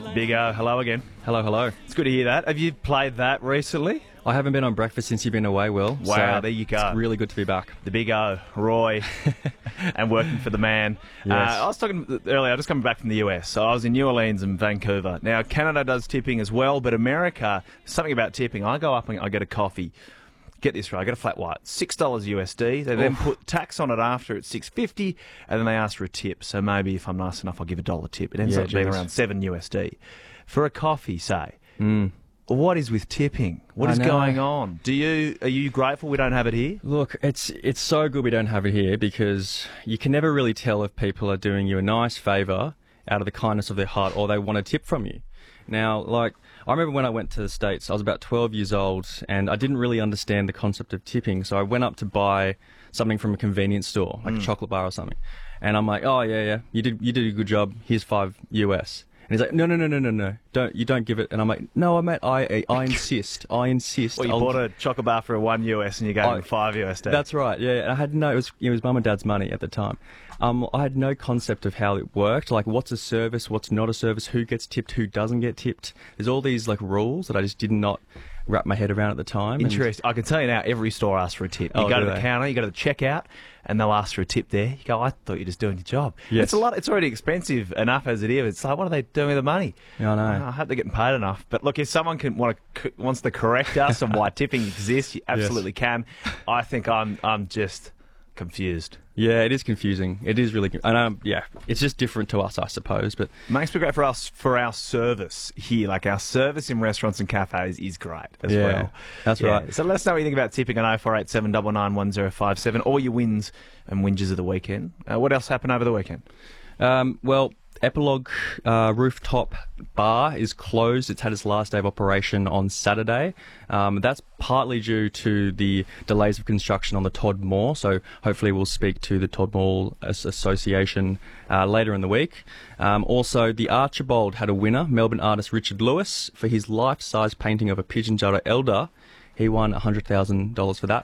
Big O, hello again. Hello, hello. It's good to hear that. Have you played that recently? I haven't been on breakfast since you've been away, Will. Wow, so there you go. It's really good to be back. The Big O, Roy, and working for the man. Yes. I was talking earlier, I just coming back from the US, so I was in New Orleans and Vancouver. Now, Canada does tipping as well, but America, something about tipping. I go up and I get a coffee. Get this right, I get a flat white, $6 USD. They then put tax on it after at $6.50, and then they ask for a tip. So maybe if I'm nice enough, I'll give $1 tip. It ends up being around $7 USD for a coffee. Say, what is with tipping? What is going on? Are you grateful we don't have it here? Look, it's so good we don't have it here because you can never really tell if people are doing you a nice favour out of the kindness of their heart or they want a tip from you. Now, I remember when I went to the States, I was about 12 years old and I didn't really understand the concept of tipping. So I went up to buy something from a convenience store, like a chocolate bar or something. And I'm like, oh, yeah, you did a good job. Here's $5 US. And he's like, no, you don't give it. And I'm like, no, mate, I insist. I insist. Well, you bought a chocolate bar for $1 US and you gave him $5 USD. That's right, yeah. I had it was mum and dad's money at the time. I had no concept of how it worked, like what's a service, what's not a service, who gets tipped, who doesn't get tipped. There's all these rules that I just did not wrap my head around at the time. Interesting. I can tell you now, every store asks for a tip. You go to the counter, you go to the checkout, and they'll ask for a tip there. You go, I thought you were just doing your job. Yes. It's a lot. It's already expensive enough as it is. It's like, what are they doing with the money? Yeah, I know. I hope they're getting paid enough. But look, if someone wants to correct us on why tipping exists, you absolutely can. I think I'm just confused. Yeah, it is confusing. It is really, and it's just different to us, I suppose. But makes me great for us for our service here. Like our service in restaurants and cafes is great as well. That's right. So let us know what you think about tipping on 0487 99 1057. All your wins and whinges of the weekend. What else happened over the weekend? Well, Epilogue Rooftop Bar is closed. It's had its last day of operation on Saturday. That's partly due to the delays of construction on the Todd Mall, so hopefully we'll speak to the Todd Mall Association later in the week. Also, the Archibald had a winner, Melbourne artist Richard Lewis, for his life-size painting of a Pitjantjatjara elder. He won $100,000 for that.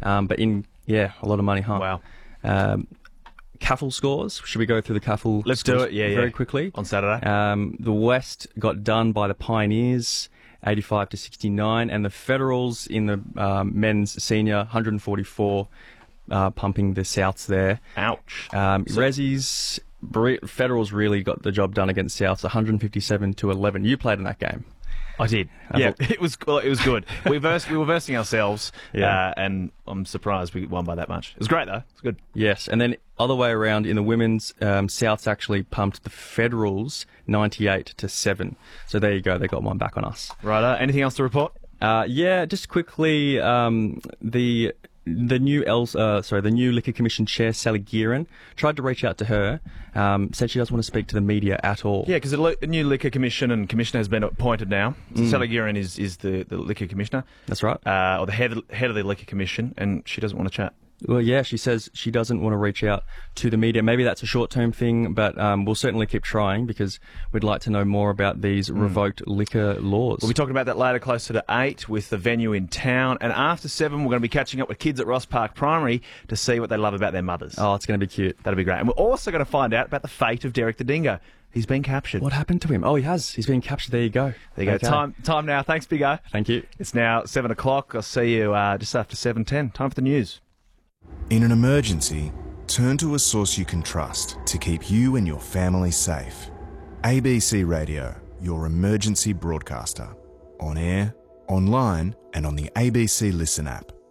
A lot of money, huh? Wow. CAFL scores. Should we go through the CAFL Let's scores do it, very quickly? On Saturday. The West got done by the Pioneers, 85-69, and the Federals in the men's senior, 144, pumping the Souths there. Ouch. Resi's Federals really got the job done against Souths, 157-11. You played in that game. I did. It was good. We were versing ourselves, and I'm surprised we won by that much. It was great though. It's good. Yes, and then other way around in the women's, Souths actually pumped the Federals 98-7. So there you go. They got one back on us. Right. Anything else to report? Just quickly, the new Liquor Commission Chair, Sally Gearan, tried to reach out to her, said she doesn't want to speak to the media at all. Yeah, because the new Liquor Commission and Commissioner has been appointed now. So Sally Gearan is the Liquor Commissioner. That's right. Or the head of the Liquor Commission, and she doesn't want to chat. Well, yeah, she says she doesn't want to reach out to the media. Maybe that's a short-term thing, but we'll certainly keep trying because we'd like to know more about these revoked liquor laws. We'll be talking about that later, closer to 8, with the venue in town. And after 7, we're going to be catching up with kids at Ross Park Primary to see what they love about their mothers. Oh, it's going to be cute. That'll be great. And we're also going to find out about the fate of Derek the Dingo. He's been captured. What happened to him? Oh, he has. He's been captured. There you go. There you go. Time now. Thanks, Big O. Thank you. It's now 7 o'clock. I'll see you just after 7:10. Time for the news. In an emergency, turn to a source you can trust to keep you and your family safe. ABC Radio, your emergency broadcaster. On air, online, and on the ABC Listen app.